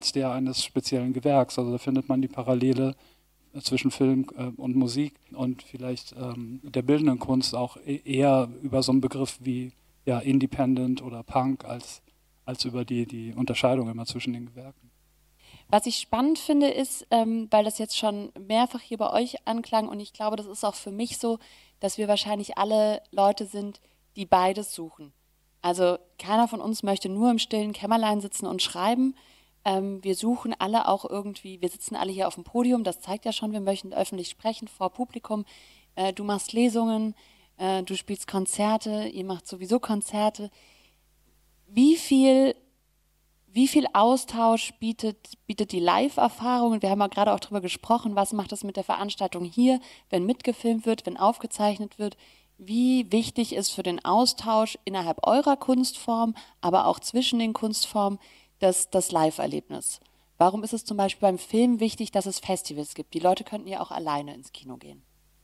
als der eines speziellen Gewerks. Also da findet man die Parallele zwischen Film und Musik und vielleicht der bildenden Kunst auch eher über so einen Begriff wie Independent oder Punk als über die Unterscheidung immer zwischen den Gewerken. Was ich spannend finde ist, weil das jetzt schon mehrfach hier bei euch anklang und ich glaube, das ist auch für mich so, dass wir wahrscheinlich alle Leute sind, die beides suchen. Also keiner von uns möchte nur im stillen Kämmerlein sitzen und schreiben. Wir suchen alle auch irgendwie, wir sitzen alle hier auf dem Podium, das zeigt ja schon, wir möchten öffentlich sprechen vor Publikum. Du machst Lesungen, du spielst Konzerte, ihr macht sowieso Konzerte. Wie viel Austausch bietet die Live-Erfahrung? Und wir haben ja gerade auch darüber gesprochen, was macht es mit der Veranstaltung hier, wenn mitgefilmt wird, wenn aufgezeichnet wird? Wie wichtig ist für den Austausch innerhalb eurer Kunstform, aber auch zwischen den Kunstformen, das Live-Erlebnis? Warum ist es zum Beispiel beim Film wichtig, dass es Festivals gibt? Die Leute könnten ja auch alleine ins Kino gehen.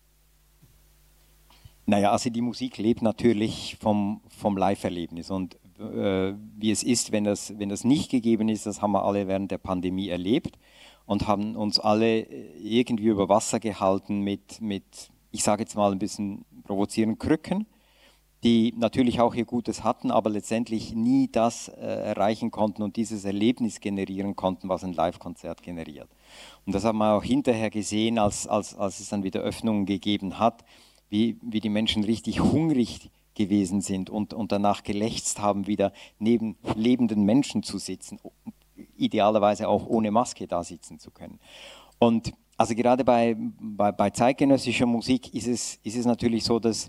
Naja, also die Musik lebt natürlich vom Live-Erlebnis und wie es ist, wenn das nicht gegeben ist, das haben wir alle während der Pandemie erlebt und haben uns alle irgendwie über Wasser gehalten mit ich sage jetzt mal ein bisschen provozierenden Krücken, die natürlich auch ihr Gutes hatten, aber letztendlich nie das erreichen konnten und dieses Erlebnis generieren konnten, was ein Live-Konzert generiert. Und das haben wir auch hinterher gesehen, als es dann wieder Öffnungen gegeben hat, wie die Menschen richtig hungrig gewesen sind und danach gelächzt haben, wieder neben lebenden Menschen zu sitzen, idealerweise auch ohne Maske da sitzen zu können. Und also gerade bei zeitgenössischer Musik ist es natürlich so, dass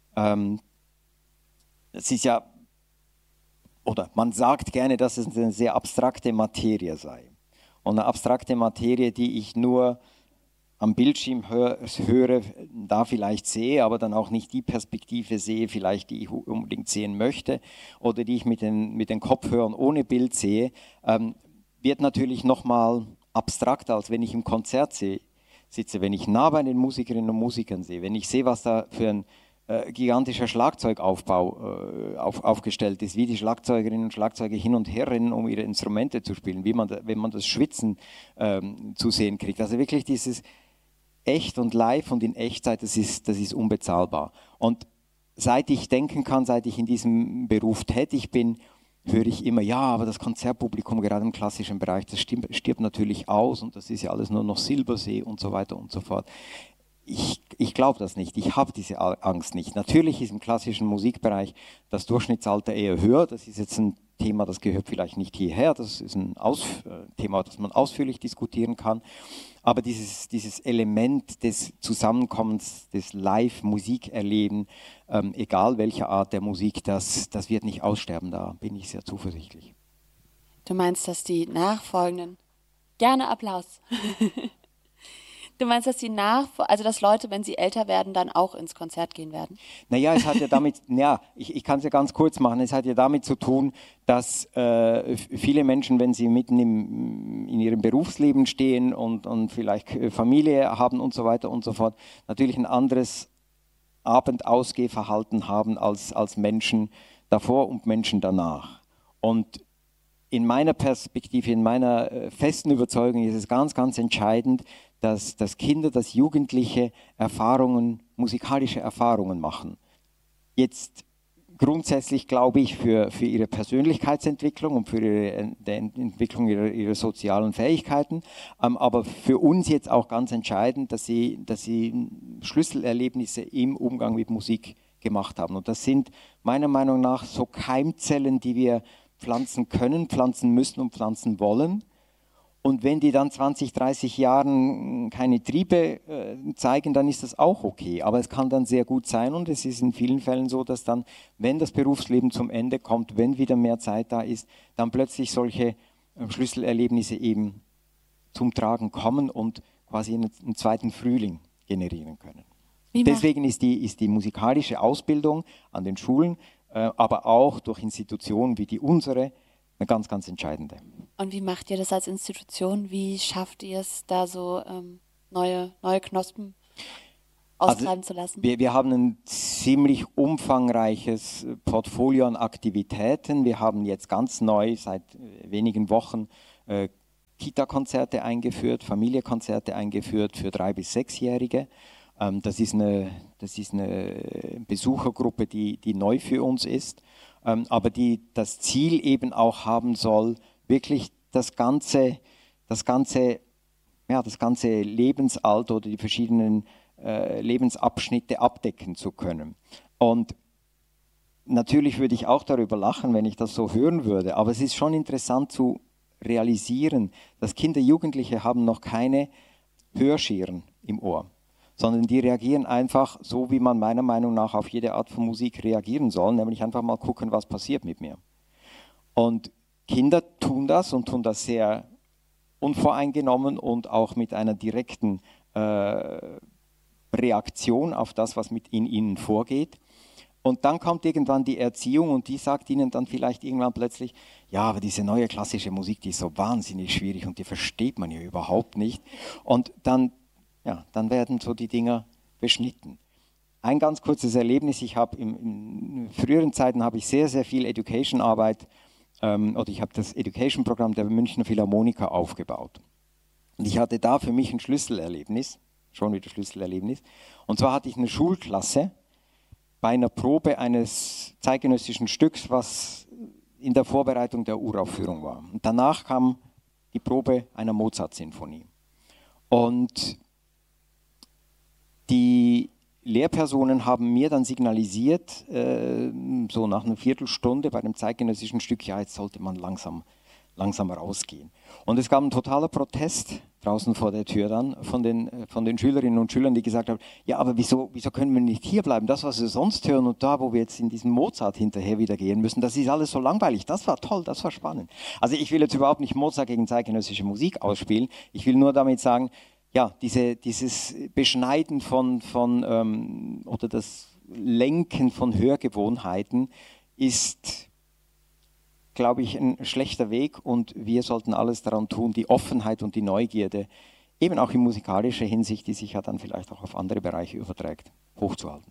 es ist ja, oder man sagt gerne, dass es eine sehr abstrakte Materie sei. Und eine abstrakte Materie, die ich nur am Bildschirm höre, da vielleicht sehe, aber dann auch nicht die Perspektive sehe, vielleicht die ich unbedingt sehen möchte oder die ich mit den Kopfhörern ohne Bild sehe, wird natürlich nochmal abstrakter, als wenn ich im Konzert sitze, wenn ich nah bei den Musikerinnen und Musikern sehe, wenn ich sehe, was da für ein gigantischer Schlagzeugaufbau aufgestellt ist, wie die Schlagzeugerinnen und Schlagzeuger hin und her rennen, um ihre Instrumente zu spielen, wenn man das Schwitzen zu sehen kriegt. Also wirklich dieses echt und live und in Echtzeit, das ist unbezahlbar. Und seit ich denken kann, seit ich in diesem Beruf tätig bin, höre ich immer, ja, aber das Konzertpublikum, gerade im klassischen Bereich, das stirbt natürlich aus und das ist ja alles nur noch Silbersee und so weiter und so fort. Ich glaube das nicht, ich habe diese Angst nicht. Natürlich ist im klassischen Musikbereich das Durchschnittsalter eher höher, das ist jetzt ein Thema, das gehört vielleicht nicht hierher, das ist ein Thema, das man ausführlich diskutieren kann, aber dieses Element des Zusammenkommens, des Live-Musikerleben, egal welche Art der Musik, das wird nicht aussterben, da bin ich sehr zuversichtlich. Du meinst, dass die nachfolgenden, gerne Applaus, du meinst, dass also dass Leute, wenn sie älter werden, dann auch ins Konzert gehen werden? Naja, es hat ja damit, ich kann es ja ganz kurz machen, es hat ja damit zu tun, dass viele Menschen, wenn sie mitten in ihrem Berufsleben stehen und vielleicht Familie haben und so weiter und so fort, natürlich ein anderes Abendausgehverhalten haben als Menschen davor und Menschen danach. Und in meiner Perspektive, in meiner festen Überzeugung ist es ganz, ganz entscheidend, dass Kinder, dass Jugendliche musikalische Erfahrungen machen. Jetzt grundsätzlich glaube ich für ihre Persönlichkeitsentwicklung und für die Entwicklung ihrer sozialen Fähigkeiten, aber für uns jetzt auch ganz entscheidend, dass sie Schlüsselerlebnisse im Umgang mit Musik gemacht haben. Und das sind meiner Meinung nach so Keimzellen, die wir pflanzen können, pflanzen müssen und pflanzen wollen. Und wenn die dann 20, 30 Jahren keine Triebe zeigen, dann ist das auch okay. Aber es kann dann sehr gut sein und es ist in vielen Fällen so, dass dann, wenn das Berufsleben zum Ende kommt, wenn wieder mehr Zeit da ist, dann plötzlich solche Schlüsselerlebnisse eben zum Tragen kommen und quasi einen zweiten Frühling generieren können. Deswegen ist die musikalische Ausbildung an den Schulen, aber auch durch Institutionen wie die unsere, eine ganz, ganz entscheidende. Und wie macht ihr das als Institution? Wie schafft ihr es, da so neue Knospen austreiben zu lassen? Wir haben ein ziemlich umfangreiches Portfolio an Aktivitäten. Wir haben jetzt ganz neu seit wenigen Wochen Kita-Konzerte eingeführt, Familienkonzerte eingeführt für 3- bis 6-Jährige. Das ist eine Besuchergruppe, die neu für uns ist, aber die das Ziel eben auch haben soll, wirklich das ganze Lebensalter oder die verschiedenen Lebensabschnitte abdecken zu können. Und natürlich würde ich auch darüber lachen, wenn ich das so hören würde, aber es ist schon interessant zu realisieren, dass Kinder, Jugendliche haben noch keine Hörscheren im Ohr, sondern die reagieren einfach so, wie man meiner Meinung nach auf jede Art von Musik reagieren soll, nämlich einfach mal gucken, was passiert mit mir. Und Kinder tun das und tun das sehr unvoreingenommen und auch mit einer direkten Reaktion auf das, was in ihnen vorgeht. Und dann kommt irgendwann die Erziehung und die sagt ihnen dann vielleicht irgendwann plötzlich, ja, aber diese neue klassische Musik, die ist so wahnsinnig schwierig und die versteht man ja überhaupt nicht. Und dann werden so die Dinger beschnitten. Ein ganz kurzes Erlebnis, ich habe in früheren Zeiten habe ich sehr, sehr viel Education-Arbeit oder ich habe das Education-Programm der Münchner Philharmoniker aufgebaut. Und ich hatte da für mich ein Schlüsselerlebnis, schon wieder Schlüsselerlebnis. Und zwar hatte ich eine Schulklasse bei einer Probe eines zeitgenössischen Stücks, was in der Vorbereitung der Uraufführung war. Und danach kam die Probe einer Mozart-Sinfonie. Und die Lehrpersonen haben mir dann signalisiert, so nach einer Viertelstunde bei dem zeitgenössischen Stück, ja, jetzt sollte man langsam rausgehen. Und es gab einen totaler Protest draußen vor der Tür dann von den Schülerinnen und Schülern, die gesagt haben, ja, aber wieso können wir nicht hier bleiben? Das, was wir sonst hören und da, wo wir jetzt in diesen Mozart hinterher wieder gehen müssen, das ist alles so langweilig. Das war toll, das war spannend. Also ich will jetzt überhaupt nicht Mozart gegen zeitgenössische Musik ausspielen. Ich will nur damit sagen, ja, dieses Beschneiden oder das Lenken von Hörgewohnheiten ist, glaube ich, ein schlechter Weg und wir sollten alles daran tun, die Offenheit und die Neugierde, eben auch in musikalischer Hinsicht, die sich ja dann vielleicht auch auf andere Bereiche überträgt, hochzuhalten.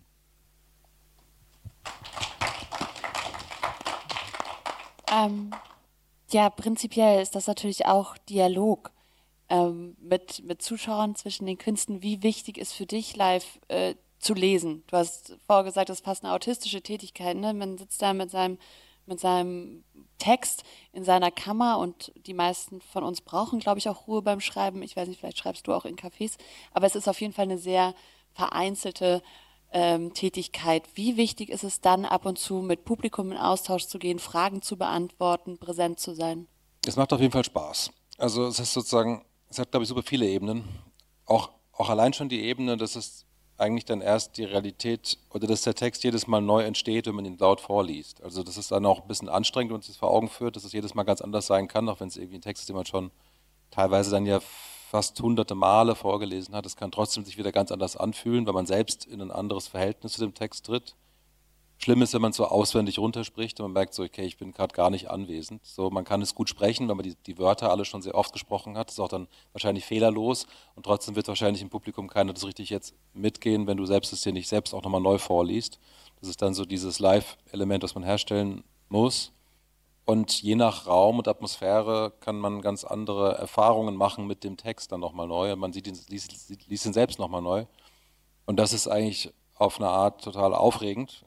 Ja, prinzipiell ist das natürlich auch Dialog mit Zuschauern zwischen den Künsten. Wie wichtig ist für dich live zu lesen? Du hast vorher gesagt, das ist fast eine autistische Tätigkeit. Ne? Man sitzt da mit seinem Text in seiner Kammer und die meisten von uns brauchen, glaube ich, auch Ruhe beim Schreiben. Ich weiß nicht, vielleicht schreibst du auch in Cafés, aber es ist auf jeden Fall eine sehr vereinzelte Tätigkeit. Wie wichtig ist es dann ab und zu mit Publikum in Austausch zu gehen, Fragen zu beantworten, präsent zu sein? Es macht auf jeden Fall Spaß. Also es ist sozusagen, es hat, glaube ich, super viele Ebenen. Auch allein schon die Ebene, dass es eigentlich dann erst die Realität oder dass der Text jedes Mal neu entsteht, wenn man ihn laut vorliest. Also das ist dann auch ein bisschen anstrengend, wenn man sich das vor Augen führt, dass es jedes Mal ganz anders sein kann, auch wenn es irgendwie ein Text ist, den man schon teilweise dann ja fast hunderte Male vorgelesen hat. Es kann trotzdem sich wieder ganz anders anfühlen, weil man selbst in ein anderes Verhältnis zu dem Text tritt. Schlimm ist, wenn man es so auswendig runterspricht und man merkt so, okay, ich bin gerade gar nicht anwesend. So, man kann es gut sprechen, wenn man die Wörter alle schon sehr oft gesprochen hat. Das ist auch dann wahrscheinlich fehlerlos und trotzdem wird wahrscheinlich im Publikum keiner das richtig jetzt mitgehen, wenn du selbst es dir nicht selbst auch nochmal neu vorliest. Das ist dann so dieses Live-Element, das man herstellen muss. Und je nach Raum und Atmosphäre kann man ganz andere Erfahrungen machen mit dem Text dann nochmal neu. Man liest ihn selbst nochmal neu. Und das ist eigentlich auf eine Art total aufregend.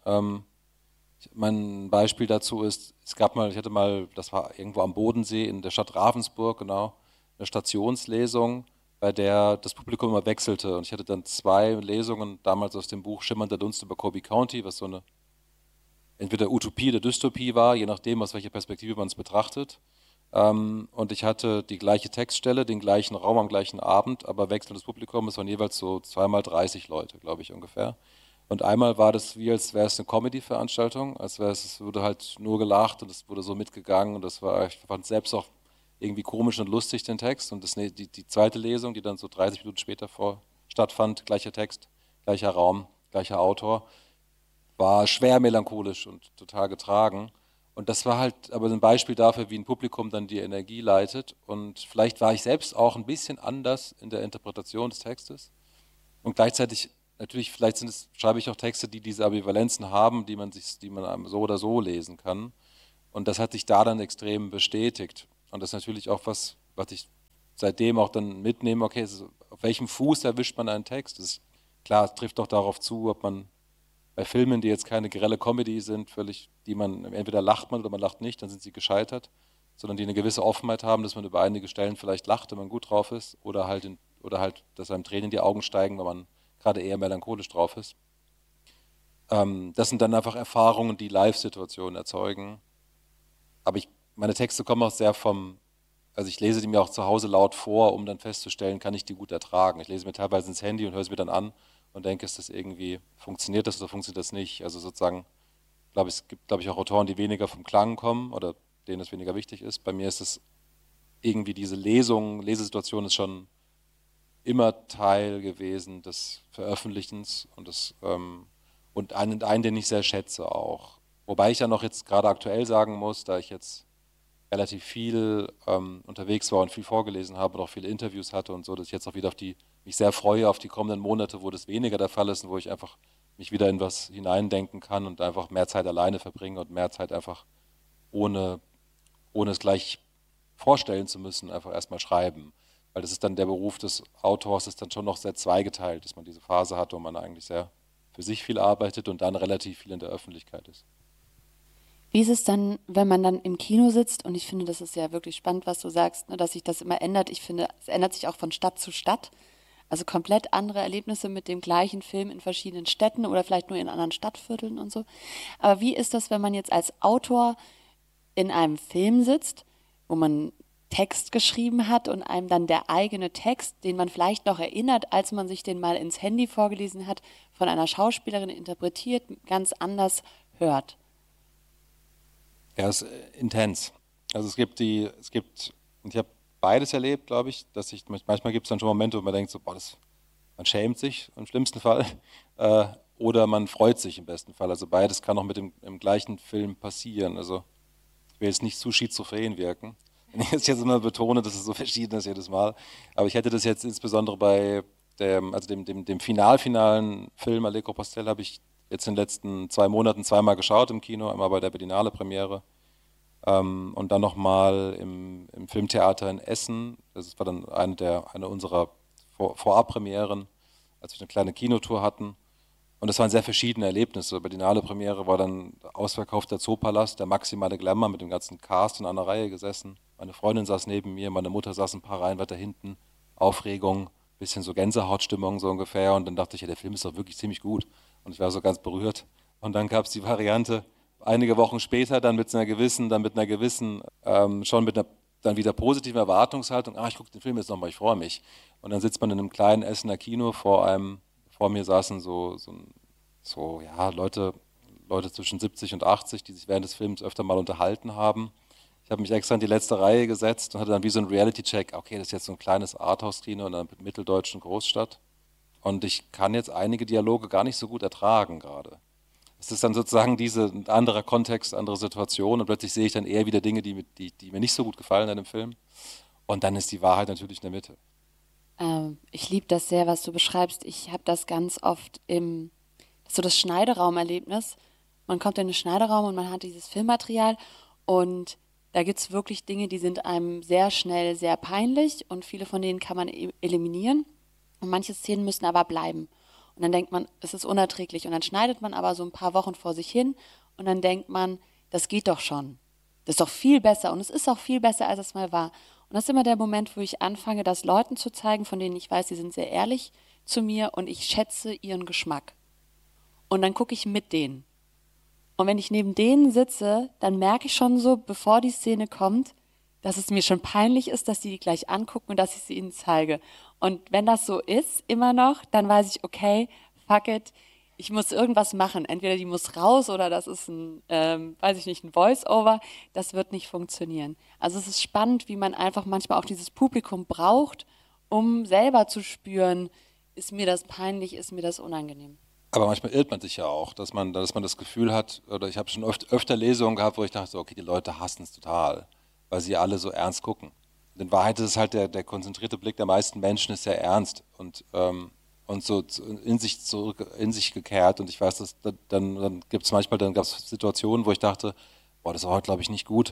Mein Beispiel dazu ist, ich hatte mal, das war irgendwo am Bodensee in der Stadt Ravensburg, genau, eine Stationslesung, bei der das Publikum immer wechselte. Und ich hatte dann 2 Lesungen, damals aus dem Buch Schimmernder Dunst über Colby County, was so eine entweder Utopie oder Dystopie war, je nachdem, aus welcher Perspektive man es betrachtet. Und ich hatte die gleiche Textstelle, den gleichen Raum am gleichen Abend, aber wechselndes Publikum, es waren jeweils so 2x30 Leute, glaube ich, ungefähr. Und einmal war das wie, als wäre es eine Comedy-Veranstaltung, es wurde halt nur gelacht und es wurde so mitgegangen und ich fand es selbst auch irgendwie komisch und lustig, den Text. Und die zweite Lesung, die dann so 30 Minuten später stattfand, gleicher Text, gleicher Raum, gleicher Autor, war schwer melancholisch und total getragen. Und das war halt aber ein Beispiel dafür, wie ein Publikum dann die Energie leitet. Und vielleicht war ich selbst auch ein bisschen anders in der Interpretation des Textes. Und gleichzeitig, natürlich, vielleicht schreibe ich auch Texte, die diese Ambivalenzen haben, die man so oder so lesen kann. Und das hat sich da dann extrem bestätigt. Und das ist natürlich auch was ich seitdem auch dann mitnehme, okay, auf welchem Fuß erwischt man einen Text? Das ist, klar, es trifft doch darauf zu, ob man bei Filmen, die jetzt keine grelle Comedy sind, die man, entweder lacht man oder man lacht nicht, dann sind sie gescheitert, sondern die eine gewisse Offenheit haben, dass man über einige Stellen vielleicht lacht, wenn man gut drauf ist, oder halt, dass einem Tränen in die Augen steigen, wenn man gerade eher melancholisch drauf ist. Das sind dann einfach Erfahrungen, die Live-Situationen erzeugen. Aber meine Texte kommen auch sehr also ich lese die mir auch zu Hause laut vor, um dann festzustellen, kann ich die gut ertragen. Ich lese mir teilweise ins Handy und höre es mir dann an und denke, funktioniert das oder funktioniert das nicht? Also sozusagen, es gibt, glaube ich, auch Autoren, die weniger vom Klang kommen oder denen es weniger wichtig ist. Bei mir ist es irgendwie diese Lesesituation ist schon immer Teil gewesen des Veröffentlichens und einen, den ich sehr schätze auch. Wobei ich ja noch jetzt gerade aktuell sagen muss, da ich jetzt relativ viel unterwegs war und viel vorgelesen habe und auch viele Interviews hatte und so, dass ich jetzt auch wieder mich sehr freue auf die kommenden Monate, wo das weniger der Fall ist und wo ich einfach mich wieder in was hineindenken kann und einfach mehr Zeit alleine verbringe und mehr Zeit einfach ohne es gleich vorstellen zu müssen, einfach erstmal schreiben. Weil das ist dann der Beruf des Autors, ist dann schon noch sehr zweigeteilt, dass man diese Phase hat, wo man eigentlich sehr für sich viel arbeitet und dann relativ viel in der Öffentlichkeit ist. Wie ist es dann, wenn man dann im Kino sitzt? Und ich finde, das ist ja wirklich spannend, was du sagst, ne, dass sich das immer ändert. Ich finde, es ändert sich auch von Stadt zu Stadt. Also komplett andere Erlebnisse mit dem gleichen Film in verschiedenen Städten oder vielleicht nur in anderen Stadtvierteln und so. Aber wie ist das, wenn man jetzt als Autor in einem Film sitzt, wo man Text geschrieben hat und einem dann der eigene Text, den man vielleicht noch erinnert, als man sich den mal ins Handy vorgelesen hat, von einer Schauspielerin interpretiert, ganz anders hört? Ja, es ist intens. Also und ich habe beides erlebt, glaube ich, manchmal gibt es dann schon Momente, wo man denkt, so, man schämt sich im schlimmsten Fall oder man freut sich im besten Fall. Also beides kann auch im gleichen Film passieren. Also ich will jetzt nicht zu schizophren wirken, wenn ich jetzt immer betone, dass es so verschieden ist jedes Mal. Aber ich hätte das jetzt insbesondere bei dem finalen Film Allegro Pastel habe ich jetzt in den letzten 2 Monaten zweimal geschaut im Kino, einmal bei der Berlinale Premiere und dann nochmal im Filmtheater in Essen. Das war dann eine unserer Vorabpremieren, als wir eine kleine Kinotour hatten. Und das waren sehr verschiedene Erlebnisse. Berlinale Premiere war dann ausverkaufter Zoopalast, der maximale Glamour mit dem ganzen Cast in einer Reihe gesessen. Meine Freundin saß neben mir, meine Mutter saß ein paar Reihen weiter hinten. Aufregung, bisschen so Gänsehautstimmung so ungefähr. Und dann dachte ich, ja, der Film ist doch wirklich ziemlich gut. Und ich war so ganz berührt. Und dann gab es die Variante, einige Wochen später, dann mit einer gewissen, dann wieder positiven Erwartungshaltung, ich gucke den Film jetzt nochmal, ich freue mich. Und dann sitzt man in einem kleinen Essener Kino, vor mir saßen Leute zwischen 70 und 80, die sich während des Films öfter mal unterhalten haben. Ich habe mich extra in die letzte Reihe gesetzt und hatte dann wie so einen Reality-Check, okay, das ist jetzt so ein kleines Arthouse-Kino in einer mitteldeutschen Großstadt. Und ich kann jetzt einige Dialoge gar nicht so gut ertragen gerade. Es ist dann sozusagen ein anderer Kontext, andere Situation und plötzlich sehe ich dann eher wieder Dinge, die mir nicht so gut gefallen in dem Film. Und dann ist die Wahrheit natürlich in der Mitte. Ich liebe das sehr, was du beschreibst. Ich habe das ganz oft das Schneideraumerlebnis. Man kommt in den Schneiderraum und man hat dieses Filmmaterial und da gibt es wirklich Dinge, die sind einem sehr schnell sehr peinlich und viele von denen kann man eliminieren. Und manche Szenen müssen aber bleiben. Und dann denkt man, es ist unerträglich. Und dann schneidet man aber so ein paar Wochen vor sich hin und dann denkt man, das geht doch schon. Das ist doch viel besser. Und es ist auch viel besser, als es mal war. Und das ist immer der Moment, wo ich anfange, das Leuten zu zeigen, von denen ich weiß, sie sind sehr ehrlich zu mir und ich schätze ihren Geschmack. Und dann gucke ich mit denen. Und wenn ich neben denen sitze, dann merke ich schon so, bevor die Szene kommt, dass es mir schon peinlich ist, dass die gleich angucken und dass ich sie ihnen zeige. Und wenn das so ist, immer noch, dann weiß ich, okay, fuck it, ich muss irgendwas machen. Entweder die muss raus oder das ist ein Voice-Over. Das wird nicht funktionieren. Also es ist spannend, wie man einfach manchmal auch dieses Publikum braucht, um selber zu spüren, ist mir das peinlich, ist mir das unangenehm. Aber manchmal irrt man sich ja auch, dass man das Gefühl hat, oder ich habe schon öfter Lesungen gehabt, wo ich dachte, okay, die Leute hassen es total, weil sie alle so ernst gucken. Und in Wahrheit ist es halt der konzentrierte Blick der meisten Menschen ist sehr ernst und so in sich gekehrt. Und ich weiß, dann gab es Situationen, wo ich dachte, boah, das war heute, glaube ich, nicht gut.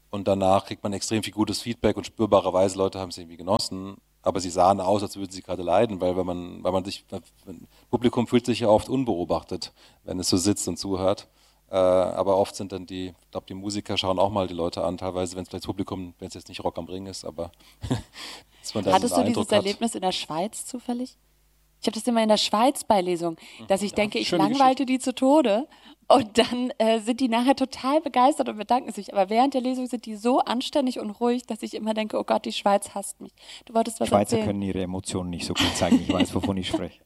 und danach kriegt man extrem viel gutes Feedback und spürbarerweise Leute haben es irgendwie genossen, aber sie sahen aus, als würden sie gerade leiden, weil Publikum fühlt sich ja oft unbeobachtet, wenn es so sitzt und zuhört. Aber oft sind dann die Musiker schauen auch mal die Leute an, teilweise, wenn es vielleicht das Publikum, wenn es jetzt nicht Rock am Ring ist, aber dass man dann Hattest du einen dieses Eindruck hat. Erlebnis in der Schweiz zufällig? Ich habe das immer in der Schweiz bei Lesungen, dass ich denke, ich schöne langweilte die zu Tode und dann sind die nachher total begeistert und bedanken sich. Aber während der Lesung sind die so anständig und ruhig, dass ich immer denke, oh Gott, die Schweiz hasst mich. Du wolltest was Schweizer erzählen. können ihre Emotionen nicht so gut zeigen. Ich weiß, wovon ich spreche.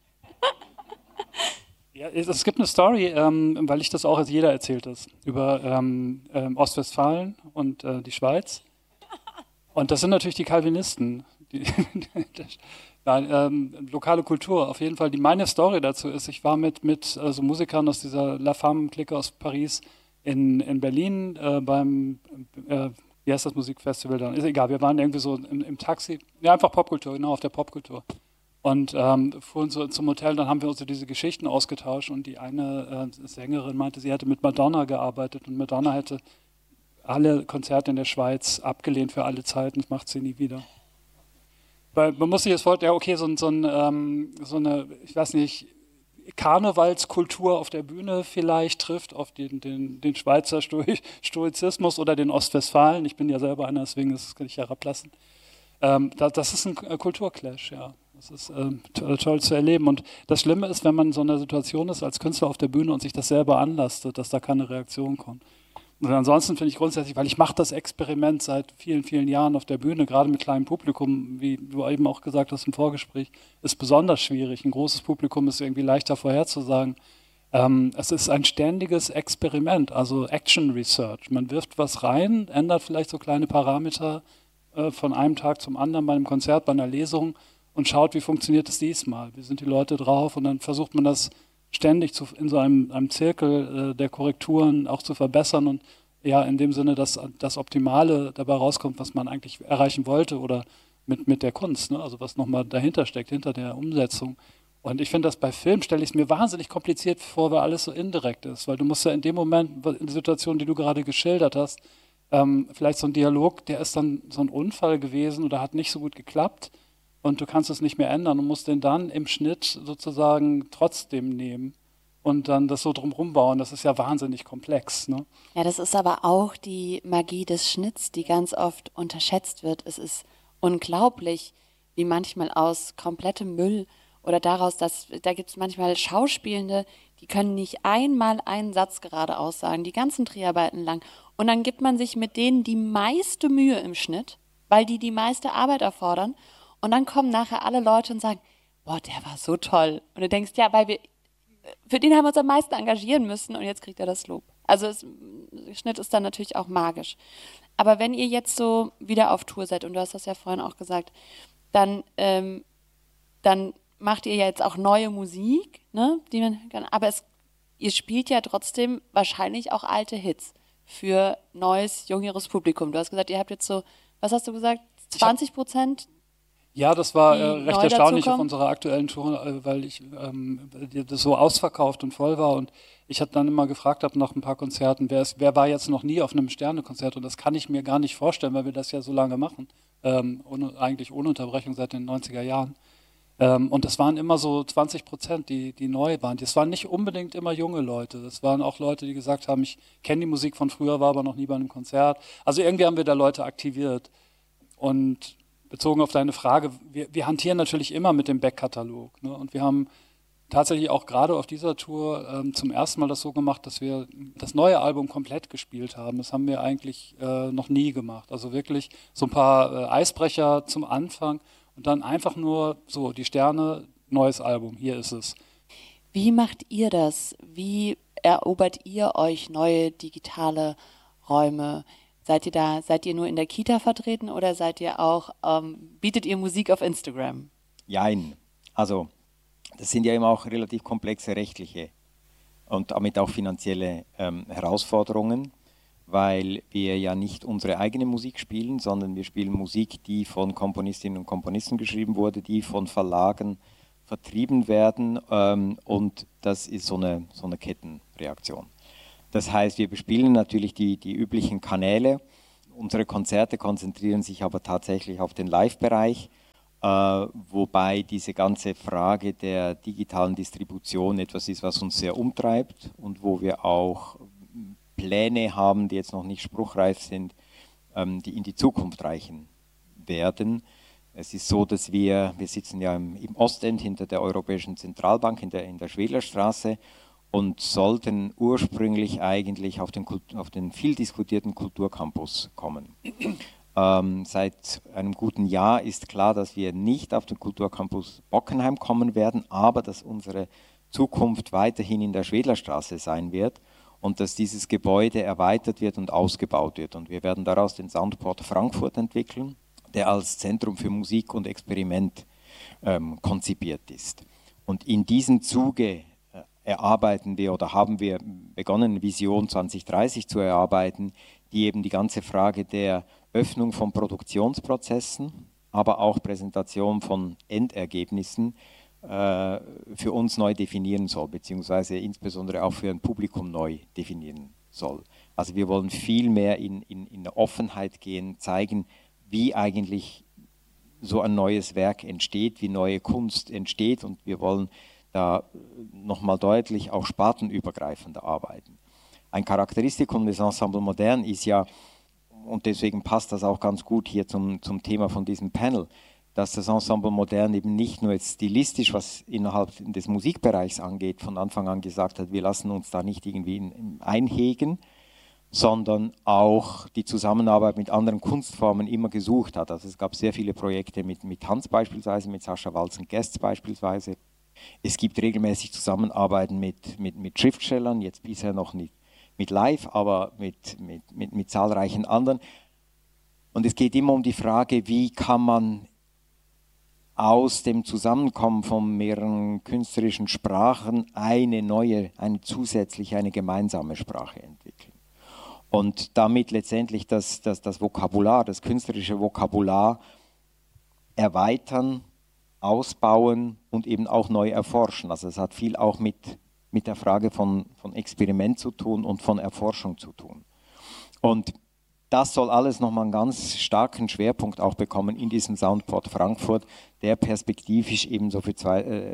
Ja, es gibt eine Story, weil ich das auch als jeder erzählt ist, über Ostwestfalen und die Schweiz. Und das sind natürlich die Calvinisten. Nein, lokale Kultur, auf jeden Fall. Meine Story dazu ist, ich war mit so Musikern aus dieser La Femme-Clique aus Paris in Berlin beim, wie heißt das Musikfestival dann? Ist egal, wir waren irgendwie so im Taxi, ja einfach Popkultur, genau, auf der Popkultur. Und fuhren so zum Hotel, dann haben wir uns so diese Geschichten ausgetauscht und die eine Sängerin meinte, sie hätte mit Madonna gearbeitet und Madonna hätte alle Konzerte in der Schweiz abgelehnt für alle Zeiten, das macht sie nie wieder. Weil man muss sich jetzt vorstellen, ja okay, so eine, ich weiß nicht, Karnevalskultur auf der Bühne vielleicht trifft auf den Schweizer Stoizismus oder den Ostwestfalen. Ich bin ja selber einer, deswegen das kann ich herablassen. Das ist ein Kulturclash, ja. Das ist toll zu erleben. Und das Schlimme ist, wenn man in so einer Situation ist als Künstler auf der Bühne und sich das selber anlastet, dass da keine Reaktion kommt. Und ansonsten finde ich grundsätzlich, weil ich mache das Experiment seit vielen, vielen Jahren auf der Bühne, gerade mit kleinem Publikum, wie du eben auch gesagt hast im Vorgespräch, ist besonders schwierig. Ein großes Publikum ist irgendwie leichter vorherzusagen. Es ist ein ständiges Experiment, also Action Research. Man wirft was rein, ändert vielleicht so kleine Parameter von einem Tag zum anderen bei einem Konzert, bei einer Lesung und schaut, wie funktioniert es diesmal, wie sind die Leute drauf und dann versucht man das ständig in so einem Zirkel der Korrekturen auch zu verbessern und ja, in dem Sinne, dass das Optimale dabei rauskommt, was man eigentlich erreichen wollte oder mit der Kunst, ne? Also was nochmal dahinter steckt, hinter der Umsetzung. Und ich finde das bei Film, stelle ich es mir wahnsinnig kompliziert vor, weil alles so indirekt ist, weil du musst ja in dem Moment, in der Situation, die du gerade geschildert hast, vielleicht so ein Dialog, der ist dann so ein Unfall gewesen oder hat nicht so gut geklappt und du kannst es nicht mehr ändern und musst den dann im Schnitt sozusagen trotzdem nehmen und dann das so drumherum bauen. Das ist ja wahnsinnig komplex. Ne? Ja, das ist aber auch die Magie des Schnitts, die ganz oft unterschätzt wird. Es ist unglaublich, wie manchmal aus komplettem Müll oder daraus, da gibt es manchmal Schauspielende, die können nicht einmal einen Satz gerade aussagen, die ganzen Dreharbeiten lang. Und dann gibt man sich mit denen die meiste Mühe im Schnitt, weil die meiste Arbeit erfordern. Und dann kommen nachher alle Leute und sagen, boah, der war so toll. Und du denkst, ja, für den haben wir uns am meisten engagieren müssen und jetzt kriegt er das Lob. Also Schnitt ist dann natürlich auch magisch. Aber wenn ihr jetzt so wieder auf Tour seid, und du hast das ja vorhin auch gesagt, dann macht ihr ja jetzt auch neue Musik, ne? Aber ihr spielt ja trotzdem wahrscheinlich auch alte Hits für neues, jüngeres Publikum. Du hast gesagt, ihr habt jetzt so, was hast du gesagt, 20%? Ja, das war recht erstaunlich auf dazukommen? unserer aktuellen Tour, weil das so ausverkauft und voll war und ich habe dann immer gefragt nach ein paar Konzerten, wer war jetzt noch nie auf einem Sternekonzert und das kann ich mir gar nicht vorstellen, weil wir das ja so lange machen, eigentlich ohne Unterbrechung seit den 90er Jahren. Und das waren immer so 20%, die neu waren. Das waren nicht unbedingt immer junge Leute. Das waren auch Leute, die gesagt haben, ich kenne die Musik von früher, war aber noch nie bei einem Konzert. Also irgendwie haben wir da Leute aktiviert. Und bezogen auf deine Frage, wir hantieren natürlich immer mit dem Backkatalog. Ne? Und wir haben tatsächlich auch gerade auf dieser Tour zum ersten Mal das so gemacht, dass wir das neue Album komplett gespielt haben. Das haben wir eigentlich noch nie gemacht. Also wirklich so ein paar Eisbrecher zum Anfang und dann einfach nur so, die Sterne, neues Album, hier ist es. Wie macht ihr das? Wie erobert ihr euch neue digitale Räume? Seid ihr nur in der Kita vertreten oder seid ihr auch, bietet ihr Musik auf Instagram? Jein. Also das sind ja immer auch relativ komplexe rechtliche und damit auch finanzielle Herausforderungen, weil wir ja nicht unsere eigene Musik spielen, sondern wir spielen Musik, die von Komponistinnen und Komponisten geschrieben wurde, die von Verlagen vertrieben werden und das ist so eine Kettenreaktion. Das heißt, wir bespielen natürlich die üblichen Kanäle Unsere Konzerte konzentrieren sich aber tatsächlich auf den Live-Bereich, wobei diese ganze Frage der digitalen Distribution etwas ist, was uns sehr umtreibt und wo wir auch Pläne haben, die jetzt noch nicht spruchreif sind, die in die Zukunft reichen werden. Es ist so, dass wir sitzen ja im Ostend hinter der Europäischen Zentralbank in der Schwedlerstraße und sollten ursprünglich eigentlich auf den viel diskutierten Kulturcampus kommen. Seit einem guten Jahr ist klar, dass wir nicht auf den Kulturcampus Bockenheim kommen werden, aber dass unsere Zukunft weiterhin in der Schwedlerstraße sein wird und dass dieses Gebäude erweitert wird und ausgebaut wird. Und wir werden daraus den Soundport Frankfurt entwickeln, der als Zentrum für Musik und Experiment konzipiert ist. Und in diesem Zuge erarbeiten wir oder haben wir begonnen, Vision 2030 zu erarbeiten, die eben die ganze Frage der Öffnung von Produktionsprozessen, aber auch Präsentation von Endergebnissen für uns neu definieren soll, beziehungsweise insbesondere auch für ein Publikum neu definieren soll. Also wir wollen viel mehr in der Offenheit gehen, zeigen, wie eigentlich so ein neues Werk entsteht, wie neue Kunst entsteht, und wir wollen da nochmal deutlich auch spartenübergreifender arbeiten. Ein Charakteristikum des Ensemble Modern ist ja, und deswegen passt das auch ganz gut hier zum Thema von diesem Panel, dass das Ensemble Modern eben nicht nur jetzt stilistisch, was innerhalb des Musikbereichs angeht, von Anfang an gesagt hat, wir lassen uns da nicht irgendwie einhegen, sondern auch die Zusammenarbeit mit anderen Kunstformen immer gesucht hat. Also es gab sehr viele Projekte mit Tanz beispielsweise, mit Sascha Waltz-Guests beispielsweise. Es gibt regelmäßig Zusammenarbeiten mit Schriftstellern, jetzt bisher noch nicht mit Live, aber mit zahlreichen anderen. Und es geht immer um die Frage, wie kann man aus dem Zusammenkommen von mehreren künstlerischen Sprachen eine zusätzliche, eine gemeinsame Sprache entwickeln. Und damit letztendlich das Vokabular, das künstlerische Vokabular erweitern, ausbauen und eben auch neu erforschen. Also es hat viel auch mit der Frage von Experiment zu tun und von Erforschung zu tun. Und das soll alles nochmal einen ganz starken Schwerpunkt auch bekommen in diesem Soundport Frankfurt, der perspektivisch eben so für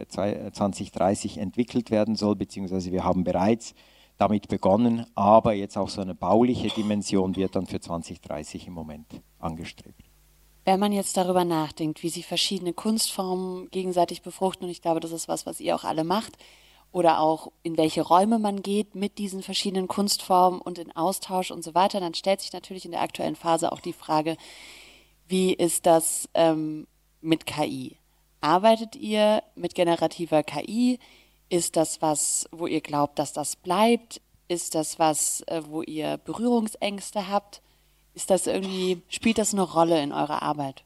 2030 entwickelt werden soll, beziehungsweise wir haben bereits damit begonnen, aber jetzt auch so eine bauliche Dimension wird dann für 2030 im Moment angestrebt. Wenn man jetzt darüber nachdenkt, wie sich verschiedene Kunstformen gegenseitig befruchten, und ich glaube, das ist was ihr auch alle macht, oder auch in welche Räume man geht mit diesen verschiedenen Kunstformen und in Austausch und so weiter, dann stellt sich natürlich in der aktuellen Phase auch die Frage, wie ist das mit KI? Arbeitet ihr mit generativer KI? Ist das was, wo ihr glaubt, dass das bleibt? Ist das was, wo ihr Berührungsängste habt? Spielt das eine Rolle in eurer Arbeit?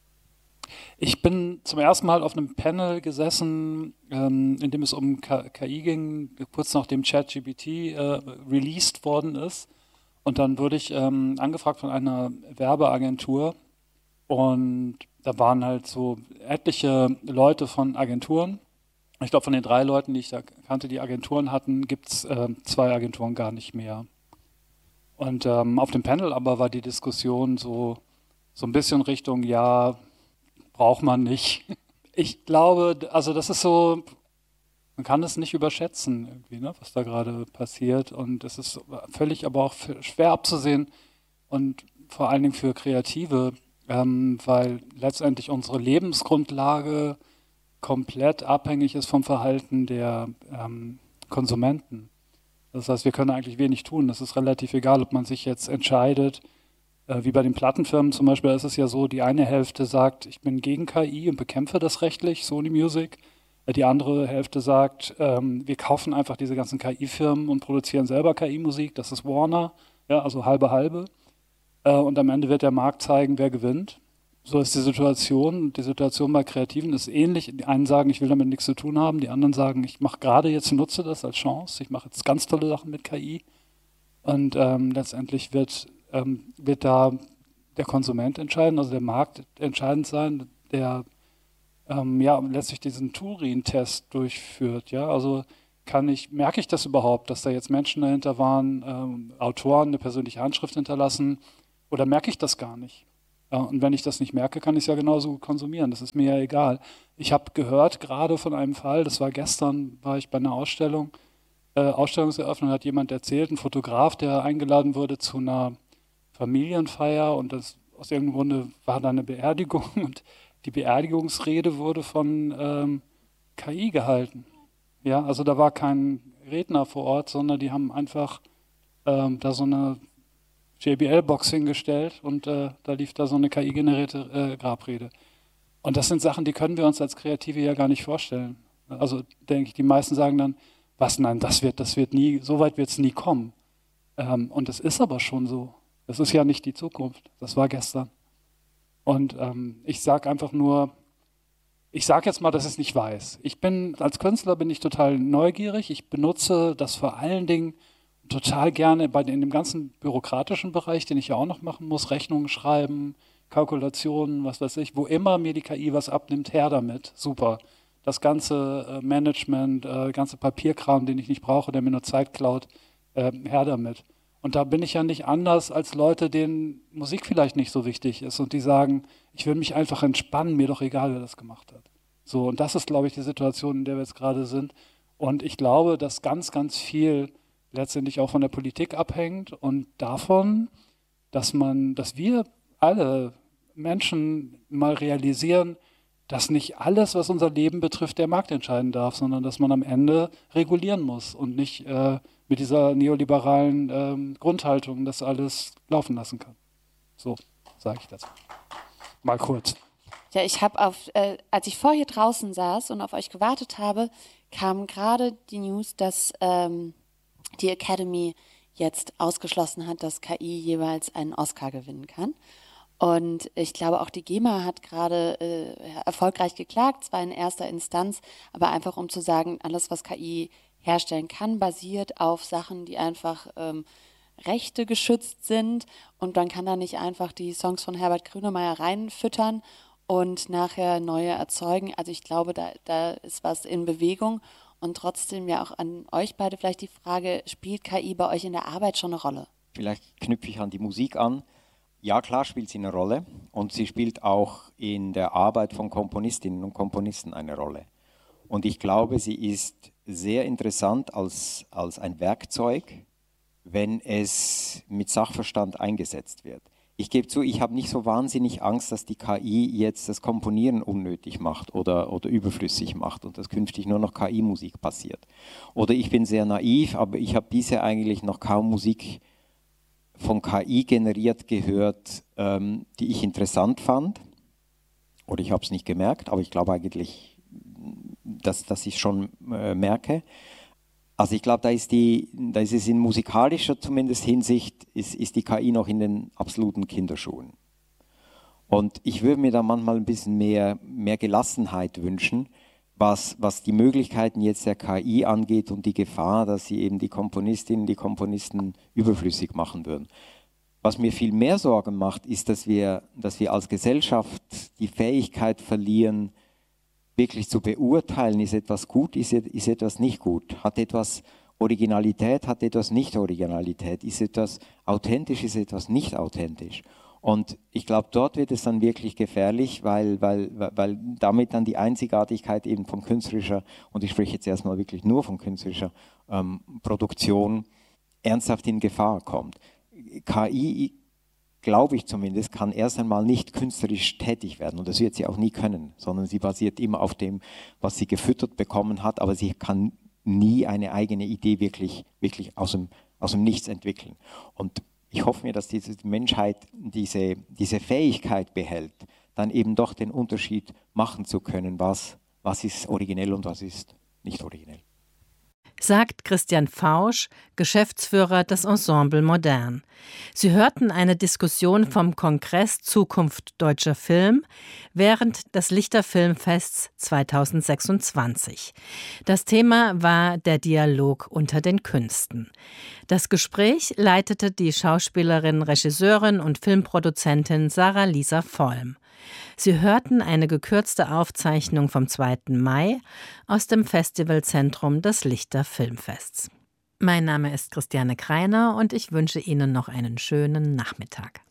Ich bin zum ersten Mal auf einem Panel gesessen, in dem es um KI ging, kurz nachdem ChatGPT released worden ist. Und dann wurde ich angefragt von einer Werbeagentur. Und da waren halt so etliche Leute von Agenturen. Ich glaube, von den 3 Leuten, die ich da kannte, die Agenturen hatten, gibt es 2 Agenturen gar nicht mehr. Und auf dem Panel aber war die Diskussion so ein bisschen Richtung, ja, braucht man nicht. Ich glaube, also das ist so, man kann es nicht überschätzen, irgendwie, ne, was da gerade passiert. Und es ist völlig aber auch schwer abzusehen und vor allen Dingen für Kreative, weil letztendlich unsere Lebensgrundlage komplett abhängig ist vom Verhalten der Konsumenten. Das heißt, wir können eigentlich wenig tun. Das ist relativ egal, ob man sich jetzt entscheidet. Wie bei den Plattenfirmen zum Beispiel ist es ja so, die eine Hälfte sagt, ich bin gegen KI und bekämpfe das rechtlich, Sony Music. Die andere Hälfte sagt, wir kaufen einfach diese ganzen KI-Firmen und produzieren selber KI-Musik. Das ist Warner, ja, also halbe. Und am Ende wird der Markt zeigen, wer gewinnt. So ist die Situation. Die Situation bei Kreativen ist ähnlich. Die einen sagen, ich will damit nichts zu tun haben. Die anderen sagen, ich mache gerade jetzt, nutze das als Chance. Ich mache jetzt ganz tolle Sachen mit KI. Und letztendlich wird da der Konsument entscheiden, also der Markt entscheidend sein, der letztlich diesen Turing-Test durchführt. Ja? Also merke ich das überhaupt, dass da jetzt Menschen dahinter waren, Autoren eine persönliche Handschrift hinterlassen, Oder merke ich das gar nicht? Ja, und wenn ich das nicht merke, kann ich es ja genauso gut konsumieren. Das ist mir ja egal. Ich habe gehört gerade von einem Fall, das war gestern, war ich bei einer Ausstellungseröffnung, hat jemand erzählt, ein Fotograf, der eingeladen wurde zu einer Familienfeier und aus irgendeinem Grunde war da eine Beerdigung und die Beerdigungsrede wurde von KI gehalten. Ja, also da war kein Redner vor Ort, sondern die haben einfach da so eine JBL-Box hingestellt und da lief da so eine KI-generierte Grabrede. Und das sind Sachen, die können wir uns als Kreative ja gar nicht vorstellen. Also denke ich, die meisten sagen dann, was, nein, das wird nie, so weit wird es nie kommen. Und es ist aber schon so. Es ist ja nicht die Zukunft, das war gestern. Und ich sage einfach nur, ich sage jetzt mal, dass ich es nicht weiß. Als Künstler bin ich total neugierig. Ich benutze das vor allen Dingen total gerne in dem ganzen bürokratischen Bereich, den ich ja auch noch machen muss, Rechnungen schreiben, Kalkulationen, was weiß ich, wo immer mir die KI was abnimmt, her damit, super. Das ganze Management, ganze Papierkram, den ich nicht brauche, der mir nur Zeit klaut, her damit. Und da bin ich ja nicht anders als Leute, denen Musik vielleicht nicht so wichtig ist und die sagen, ich will mich einfach entspannen, mir doch egal, wer das gemacht hat. So, und das ist, glaube ich, die Situation, in der wir jetzt gerade sind. Und ich glaube, dass ganz, ganz viel letztendlich auch von der Politik abhängt und davon, dass wir alle Menschen mal realisieren, dass nicht alles, was unser Leben betrifft, der Markt entscheiden darf, sondern dass man am Ende regulieren muss und nicht mit dieser neoliberalen Grundhaltung das alles laufen lassen kann. So sage ich das. Mal kurz. Ja, ich habe als ich vorher draußen saß und auf euch gewartet habe, kam gerade die News, dass die Academy jetzt ausgeschlossen hat, dass KI jeweils einen Oscar gewinnen kann. Und ich glaube, auch die GEMA hat gerade erfolgreich geklagt, zwar in erster Instanz, aber einfach um zu sagen, alles, was KI herstellen kann, basiert auf Sachen, die einfach Rechte geschützt sind. Und man kann da nicht einfach die Songs von Herbert Grönemeyer reinfüttern und nachher neue erzeugen. Also ich glaube, da ist was in Bewegung. Und trotzdem ja auch an euch beide vielleicht die Frage, spielt KI bei euch in der Arbeit schon eine Rolle? Vielleicht knüpfe ich an die Musik an. Ja, klar spielt sie eine Rolle und sie spielt auch in der Arbeit von Komponistinnen und Komponisten eine Rolle. Und ich glaube, sie ist sehr interessant als ein Werkzeug, wenn es mit Sachverstand eingesetzt wird. Ich gebe zu, ich habe nicht so wahnsinnig Angst, dass die KI jetzt das Komponieren unnötig macht oder überflüssig macht und dass künftig nur noch KI-Musik passiert. Oder ich bin sehr naiv, aber ich habe bisher eigentlich noch kaum Musik von KI generiert gehört, die ich interessant fand. Oder ich habe es nicht gemerkt, aber ich glaube eigentlich, dass ich es schon merke. Also ich glaube, da ist es in musikalischer zumindest Hinsicht, ist die KI noch in den absoluten Kinderschuhen. Und ich würde mir da manchmal ein bisschen mehr Gelassenheit wünschen, was die Möglichkeiten jetzt der KI angeht und die Gefahr, dass sie eben die Komponistinnen, die Komponisten überflüssig machen würden. Was mir viel mehr Sorgen macht, ist, dass wir als Gesellschaft die Fähigkeit verlieren, wirklich zu beurteilen, ist etwas gut, ist etwas nicht gut, hat etwas Originalität, hat etwas Nicht-Originalität, ist etwas authentisch, ist etwas nicht authentisch. Und ich glaube, dort wird es dann wirklich gefährlich, weil damit dann die Einzigartigkeit eben von künstlerischer, und ich spreche jetzt erstmal wirklich nur von künstlerischer Produktion, ernsthaft in Gefahr kommt. KI, glaube ich zumindest, kann erst einmal nicht künstlerisch tätig werden und das wird sie auch nie können, sondern sie basiert immer auf dem, was sie gefüttert bekommen hat, aber sie kann nie eine eigene Idee wirklich aus dem Nichts entwickeln. Und ich hoffe mir, dass die Menschheit diese Fähigkeit behält, dann eben doch den Unterschied machen zu können, was ist originell und was ist nicht originell. Sagt Christian Fausch, Geschäftsführer des Ensemble Modern. Sie hörten eine Diskussion vom Kongress Zukunft Deutscher Film während des Lichter Filmfests 2026. Das Thema war der Dialog unter den Künsten. Das Gespräch leitete die Schauspielerin, Regisseurin und Filmproduzentin Sarah Lisa Vollm. Sie hörten eine gekürzte Aufzeichnung vom 2. Mai aus dem Festivalzentrum des Lichter Filmfests. Mein Name ist Christiane Kreiner und ich wünsche Ihnen noch einen schönen Nachmittag.